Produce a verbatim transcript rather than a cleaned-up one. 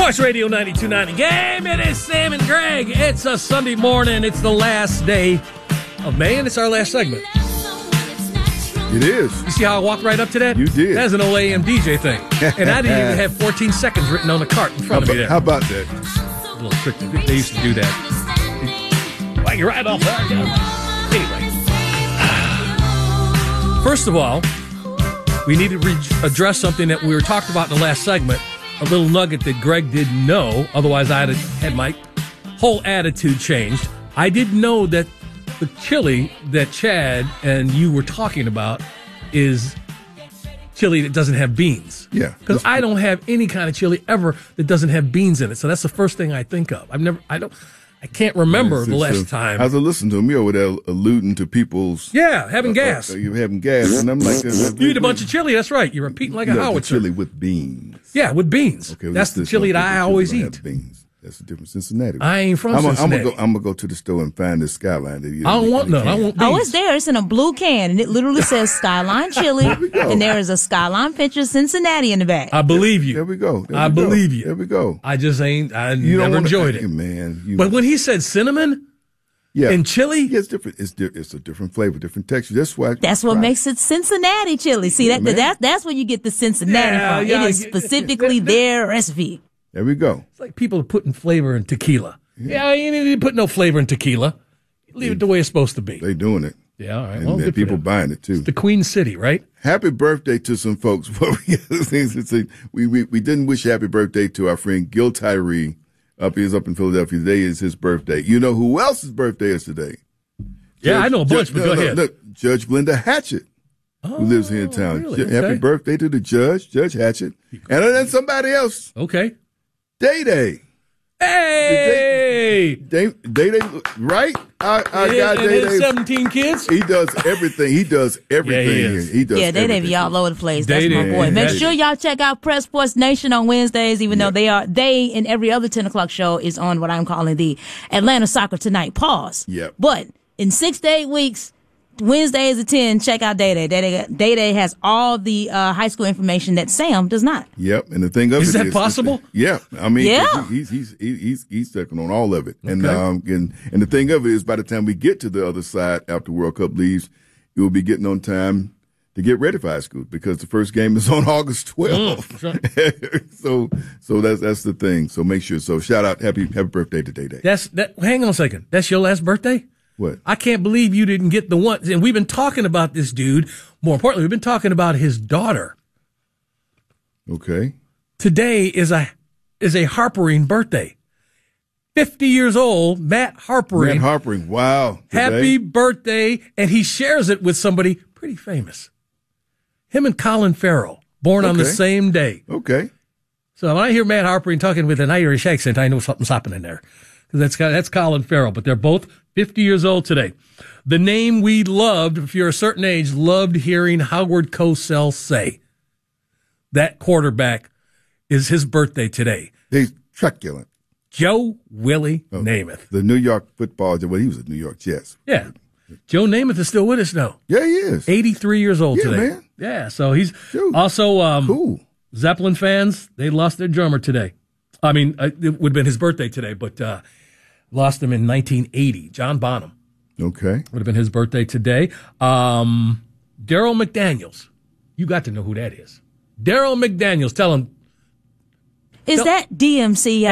Sports Radio ninety-two point nine Game. It is Sam and Greg. It's a Sunday morning. It's the last day of May, and it's our last segment. It is. You see how I walked right up to that? You did. That's an old A M D J thing. And I didn't even have fourteen seconds written on the cart in front how of me about, there. How about that? A little trick. That they used to do that. Like you're right off there. Anyway. First of all, we need to re- address something that we were talking about in the last segment. A little nugget that Greg didn't know. Otherwise, I'd have had my whole attitude changed. I didn't know that the chili that Chad and you were talking about is chili that doesn't have beans. Yeah. Because I don't have any kind of chili ever that doesn't have beans in it. So that's the first thing I think of. I've never, I don't, I can't remember Yeah, the last so, time. I was listening to him, you over there alluding to people's. Yeah, having uh, gas. Uh, you're having gas. And I'm like, uh, You eat a bunch of chili, that's right. You're repeating like a no, the howitzer. chili with beans. Yeah, with beans. Okay, well, that's this- the this chili one, that I chili always don't eat. have beans. That's the difference. Cincinnati. I ain't from I'm Cincinnati. I'm gonna go. I'm gonna go to the store and find this Skyline. That you, I don't want none. I want beans. Oh, it's there. It's in a blue can, and it literally says Skyline Chili, and there is a Skyline picture Cincinnati in the back. I believe you. There we go. There I we go. believe you. There we go. I just ain't, I You never don't wanna, enjoyed hey, it. man. You, But when he said cinnamon yeah, and chili, yeah, it's different. It's di- it's a different flavor, different texture. That's why. That's what right. makes it Cincinnati chili. See, Yeah, that, man. that that's where you get the Cincinnati Yeah, from. yeah, it is yeah. specifically their recipe. There we go. it's like people are putting flavor in tequila. Yeah, you ain't need to put no flavor in tequila. Leave it the way it's supposed to be. They doing it. Yeah, all right. And, Well, and good for people them. buying it too. The Queen City, right? Happy birthday to some folks. we, we we didn't wish happy birthday to our friend Gil Tyree. Up he's up in Philadelphia. Today is his birthday. You know who else's birthday is today? Yeah, Judge- I know a bunch, Judge, but no, go no, ahead. Look, Judge Glenda Hatchett, Oh, who lives here in town. really? Ju- Happy Okay. birthday to the judge, Judge Hatchett, and then somebody else. Okay. Day Day. Hey! Day Day, Day right? Our, our His- guy and Day his Day. seventeen kids? He does everything. He does everything Yeah, he here. is. He does Yeah, they they everything. be all over the place. That's Day my Day. boy. Make Day sure Day. y'all check out Press Sports Nation on Wednesdays, even though they are they and every other ten o'clock show is on what I'm calling the Atlanta Soccer Tonight pause. Yep. But in six to eight weeks, Wednesdays at ten, check out Day Day. Day Day, Day Day has all the uh, high school information that Sam does not. Yep, and the thing of Is it that is, possible? Yeah, I mean, Yeah. he's he's he's he's he's taking on all of it, and Okay. um, and and the thing of it is, by the time we get to the other side after World Cup leaves, you'll be getting on time to get ready for high school because the first game is on August twelfth. Mm, so so that's that's the thing. So make sure. So shout out, happy happy birthday to Day Day. That's that. Hang on a second. That's your last birthday? What? I can't believe you didn't get the one. And we've been talking about this dude. More importantly, we've been talking about his daughter. Okay. Today is a is a Harpering birthday. Fifty years old, Matt Harpering. Matt Harpering. Wow. Today? Happy birthday, and he shares it with somebody pretty famous. Him and Colin Farrell, born on the Okay. same day. Okay. So when I hear Matt Harpering talking with an Irish accent, I know something's happening there. Because that's, that's Colin Farrell, but they're both fifty years old today. The name we loved, if you're a certain age, loved hearing Howard Cosell say. That quarterback is his birthday today. He's truculent. Joe Willie Namath. The New York football. Well, he was at New York Jets. Yeah. Joe Namath is still with us now. Yeah, he is. eighty-three years old Yeah, today. man. Yeah, so he's Dude. also um, Cool. Zeppelin fans. They lost their drummer today. I mean, uh, it would have been his birthday today, but uh, lost him in nineteen eighty. John Bonham Okay. would have been his birthday today. Um, Daryl McDaniels. You got to know who that is. Daryl McDaniels. Tell him. Is No. that D M C?